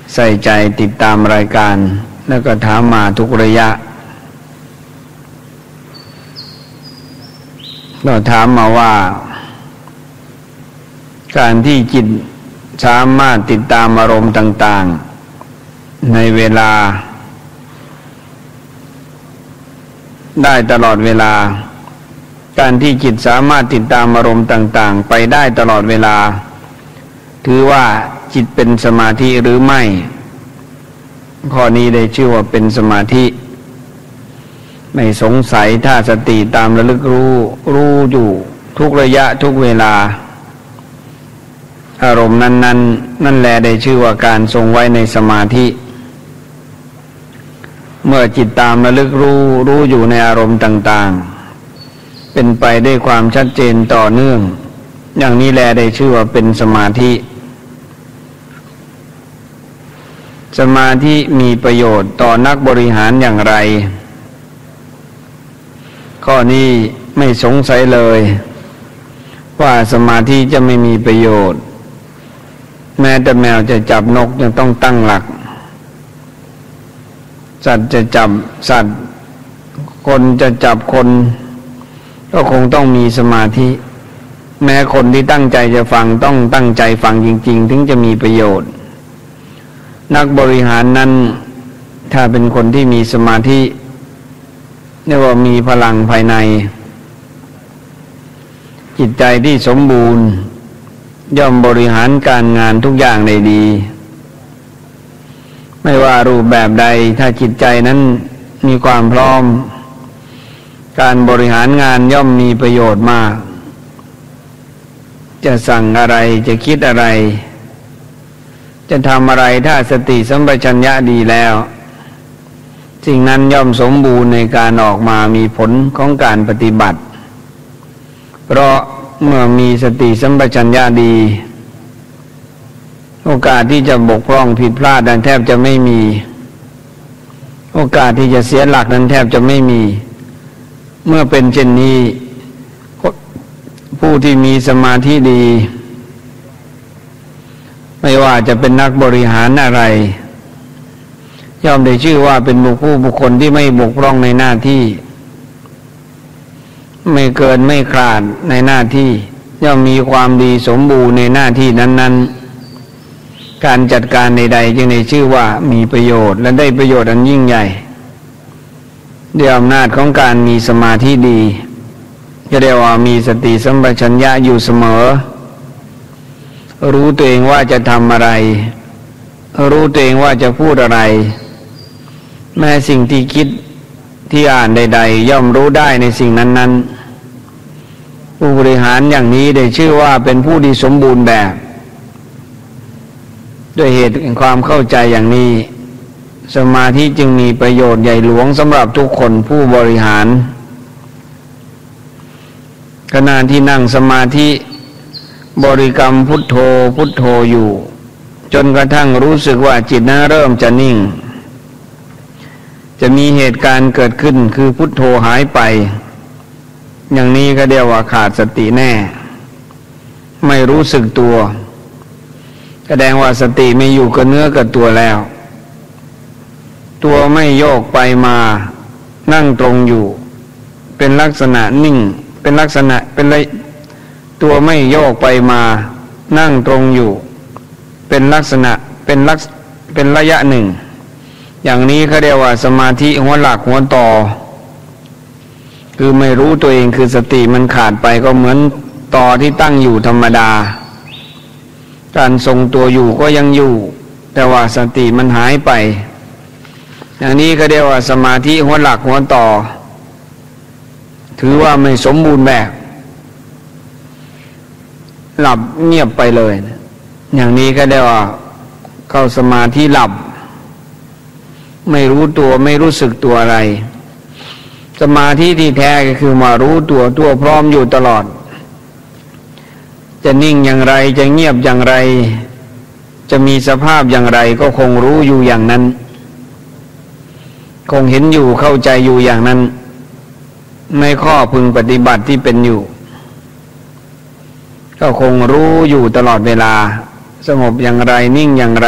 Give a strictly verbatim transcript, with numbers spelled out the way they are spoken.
ใส่ใจติดตามรายการแล้วก็ถามมาทุกระยะเราถามมาว่าการที่จิตสามารถติดตามอารมณ์ต่างๆในเวลาได้ตลอดเวลาการที่จิตสามารถติดตามอารมณ์ต่างๆไปได้ตลอดเวลาถือว่าจิตเป็นสมาธิหรือไม่ข้อนี้ได้ชื่อว่าเป็นสมาธิไม่สงสัยถ้าสติตามระลึกรู้รู้อยู่ทุกระยะทุกเวลาอารมณ์นั้นๆ น, นั่นแลได้ชื่อว่าการทรงไว้ในสมาธิเมื่อจิตตามระลึกรู้รู้อยู่ในอารมณ์ต่างๆเป็นไปด้วยความชัดเจนต่อเนื่องอย่างนี้แลได้ชื่อว่าเป็นสมาธิสมาธิมีประโยชน์ต่อนักบริหารอย่างไรข้อนี้ไม่สงสัยเลยว่าสมาธิจะไม่มีประโยชน์แม้แต่แมวจะจับนกยังต้องตั้งหลักสัตว์จะจับสัตว์คนจะจับคนก็คงต้องมีสมาธิแม้คนที่ตั้งใจจะฟังต้องตั้งใจฟังจริงๆถึงจะมีประโยชน์นักบริหารนั้นถ้าเป็นคนที่มีสมาธิเรียกว่ามีพลังภายในจิตใจที่สมบูรณ์ย่อมบริหารการงานทุกอย่างได้ดีไม่ว่ารูปแบบใดถ้าจิตใจนั้นมีความพร้อมการบริหารงานย่อมมีประโยชน์มากจะสั่งอะไรจะคิดอะไรจะทำอะไรถ้าสติสัมปชัญญะดีแล้วสิ่งนั้นย่อมสมบูรณ์ในการออกมามีผลของการปฏิบัติเพราะเมื่อมีสติสัมปชัญญะดีโอกาสที่จะบกพร่องผิดพลาดนั้นแทบจะไม่มีโอกาสที่จะเสียหลักนั้นแทบจะไม่มีเมื่อเป็นเช่นนี้ผู้ที่มีสมาธิดีไม่ว่าจะเป็นนักบริหารอะไรย่อมได้ชื่อว่าเป็นบุคคลบุคคลที่ไม่บกพร่องในหน้าที่ไม่เกินไม่ขาดในหน้าที่ย่อมมีความดีสมบูรณ์ในหน้าที่นั้นๆการจัดการใดๆจึงได้ชื่อว่ามีประโยชน์และได้ประโยชน์อันยิ่งใหญ่ด้วยอำนาจของการมีสมาธิดีจะเรียกว่ามีสติสัมปชัญญะอยู่เสมอรู้ตัวเองว่าจะทำอะไรรู้ตัวเองว่าจะพูดอะไรแม้สิ่งที่คิดที่อ่านใดๆย่อมรู้ได้ในสิ่งนั้นๆผู้บริหารอย่างนี้ได้ชื่อว่าเป็นผู้ที่สมบูรณ์แบบด้วยเหตุแห่งความเข้าใจอย่างนี้สมาธิจึงมีประโยชน์ใหญ่หลวงสำหรับทุกคนผู้บริหารขณะที่นั่งสมาธิบริกรรมพุทโธพุทโธอยู่จนกระทั่งรู้สึกว่าจิตนั้นเริ่มจะนิ่งจะมีเหตุการณ์เกิดขึ้นคือพุทโธหายไปอย่างนี้ก็เรียกว่าขาดสติแน่ไม่รู้สึกตัวแสดงว่าสติไม่อยู่กับเนื้อกับตัวแล้วตัวไม่โยกไปมานั่งตรงอยู่เป็นลักษณะนิ่งเป็นลักษณะเป็นไรตัวไม่โยกไปมานั่งตรงอยู่เป็นลักษณะเป็นลักเป็นระยะหนึ่งอย่างนี้เขาเรียกว่าสมาธิหัวหลักหัวต่อคือไม่รู้ตัวเองคือสติมันขาดไปก็เหมือนต่อที่ตั้งอยู่ธรรมดาการทรงตัวอยู่ก็ยังอยู่แต่ว่าสติมันหายไปอย่างนี้เขาเรียกว่าสมาธิหัวหลักหัวต่อถือว่าไม่สมบูรณ์แบบหลับเงียบไปเลยอย่างนี้ก็ได้ว่าเข้าสมาธิหลับไม่รู้ตัวไม่รู้สึกตัวอะไรสมาธิที่แท้ก็คือมารู้ตัวตัวพร้อมอยู่ตลอดจะนิ่งอย่างไรจะเงียบอย่างไรจะมีสภาพอย่างไรก็คงรู้อยู่อย่างนั้นคงเห็นอยู่เข้าใจอยู่อย่างนั้นในข้อพึงปฏิบัติที่เป็นอยู่ก็คงรู้อยู่ตลอดเวลาสงบอย่างไรนิ่งอย่างไร